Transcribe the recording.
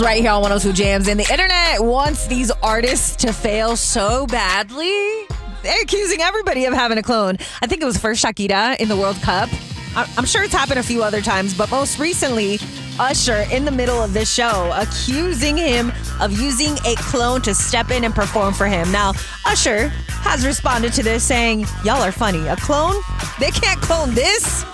Right here on 102 Jams. And the internet wants these artists to fail so badly. They're accusing everybody of having a clone. I think it was first Shakira in the World Cup. I'm sure it's happened a few other times, but most recently, Usher in the middle of this show accusing him of using a clone to step in and perform for him. Now, Usher has responded to this saying, y'all are funny. A clone? They can't clone this.